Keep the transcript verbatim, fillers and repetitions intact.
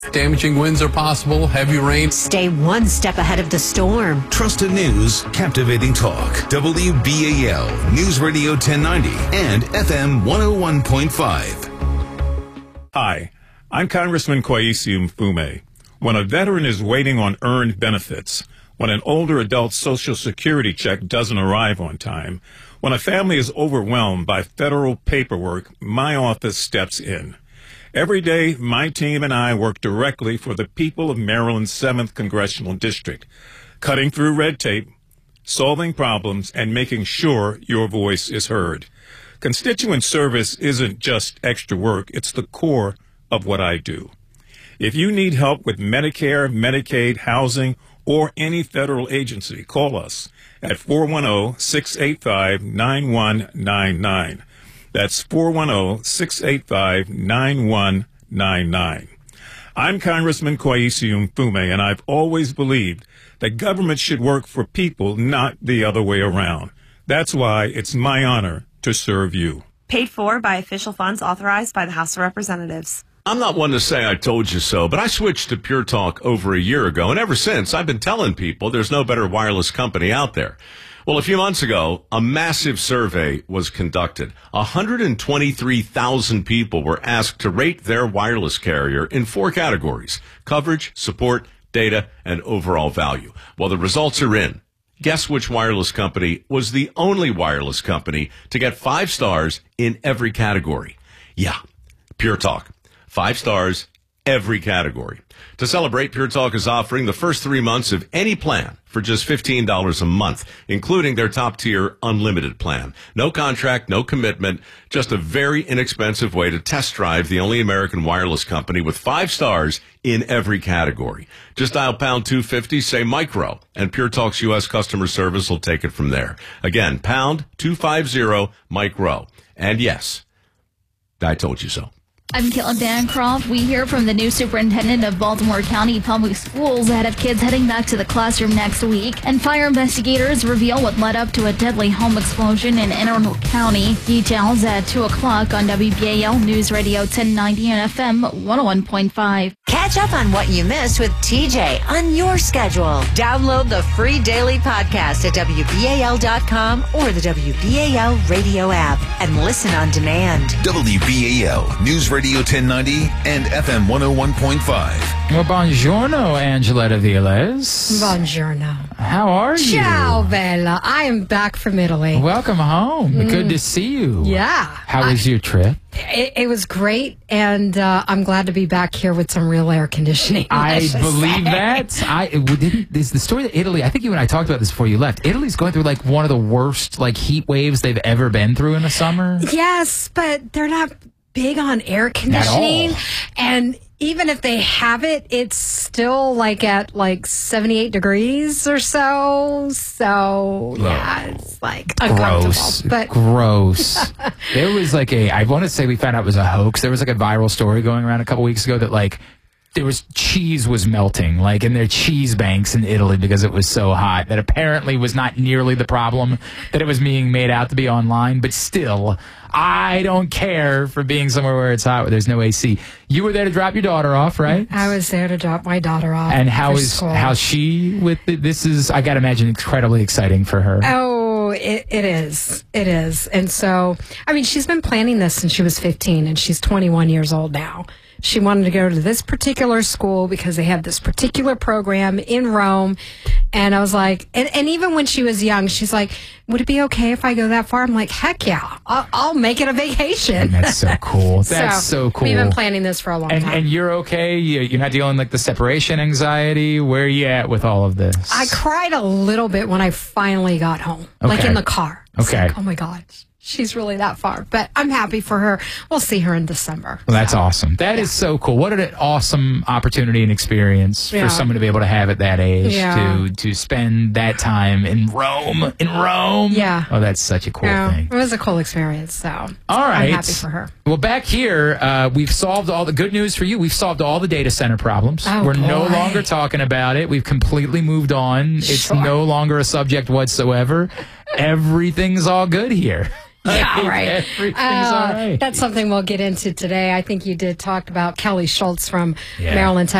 Damaging winds are possible, heavy rain. Stay one step ahead of the storm. Trusted news, captivating talk. W B A L, News Radio ten ninety and F M one oh one point five. Hi, I'm Congressman Kweisi Mfume. When a veteran is waiting on earned benefits, when an older adult Social Security check doesn't arrive on time, when a family is overwhelmed by federal paperwork, my office steps in. Every day, my team and I work directly for the people of Maryland's seventh Congressional District, cutting through red tape, solving problems, and making sure your voice is heard. Constituent service isn't just extra work, it's the core of what I do. If you need help with Medicare, Medicaid, housing, or any federal agency, call us at four one zero, six eight five, nine one nine nine. That's four one zero, six eight five, nine one nine nine. I'm Congressman Kweisi Mfume, and I've always believed that government should work for people, not the other way around. That's why it's my honor to serve you. Paid for by official funds authorized by the House of Representatives. I'm not one to say I told you so, but I switched to Pure Talk over a year ago, and ever since, I've been telling people there's no better wireless company out there. Well, a few months ago, a massive survey was conducted. one hundred twenty-three thousand people were asked to rate their wireless carrier in four categories: coverage, support, data, and overall value. Well, the results are in. Guess which wireless company was the only wireless company to get five stars in every category? Yeah, Pure Talk. Five stars, every category. To celebrate, Pure Talk is offering the first three months of any plan for just fifteen dollars a month, including their top-tier unlimited plan. No contract, no commitment, just a very inexpensive way to test drive the only American wireless company with five stars in every category. Just dial pound two fifty, say micro, and Pure Talk's U S customer service will take it from there. Again, pound two fifty, micro. And yes, I told you so. I'm Caitlin Bancroft. We hear from the new superintendent of Baltimore County Public Schools ahead of kids heading back to the classroom next week. And fire investigators reveal what led up to a deadly home explosion in Anne Arundel County. Details at two o'clock on W B A L News Radio ten ninety and F M one oh one point five. Catch up on what you missed with T J on your schedule. Download the free daily podcast at W B A L dot com or the W B A L radio app and listen on demand. W B A L News Radio ten ninety and F M one oh one point five. Well, buongiorno, Angeletta Viles. Buongiorno. How are you? Ciao, Bella. I am back from Italy. Welcome home. Mm. Good to see you. Yeah. How was I, your trip? It, it was great, and uh, I'm glad to be back here with some real air conditioning. I believe say. that. I didn't. Is the story that Italy? I think you and I talked about this before you left. Italy's going through like one of the worst like heat waves they've ever been through in the summer. Yes, but they're not big on air conditioning, and even if they have it, it's still like at like seventy-eight degrees or so. So yeah, it's like uncomfortable. Gross. But gross. There was like a. I want to say we found out it was a hoax. There was like a viral story going around a couple weeks ago that like there was cheese was melting like in their cheese banks in Italy because it was so hot. That apparently was not nearly the problem that it was being made out to be online, but still. I don't care for being somewhere where it's hot, where there's no A C. You were there to drop your daughter off, right? I was there to drop my daughter off. And how is school. how's she with the, this? Is I got to imagine incredibly exciting for her. Oh, it, it is, it is. And so, I mean, she's been planning this since she was fifteen, and she's twenty-one years old now. She wanted to go to this particular school because they have this particular program in Rome. And I was like, and, and even when she was young, she's like, would it be okay if I go that far? I'm like, heck yeah, I'll, I'll make it a vacation. And that's so cool. That's so, so cool. We've been planning this for a long and, time. And you're okay? You're not dealing like the separation anxiety? Where are you at with all of this? I cried a little bit when I finally got home, okay. like in the car. Okay. Like, oh my God. She's really that far, but I'm happy for her. We'll see her in December. Well, that's so. awesome. That yeah. is so cool. What an awesome opportunity and experience yeah. for someone to be able to have at that age yeah. to to spend that time in Rome. In Rome. Yeah. Oh, that's such a cool yeah. thing. It was a cool experience. So, all right. I'm happy for her. Well, back here, uh, we've solved all the good news for you. We've solved all the data center problems. Oh, We're boy. no longer talking about it. We've completely moved on. It's sure. no longer a subject whatsoever. everything's all good here. Yeah, right. Everything's Uh, all right. That's something we'll get into today. I think you did talk about Kelly Schultz from Yeah. Maryland,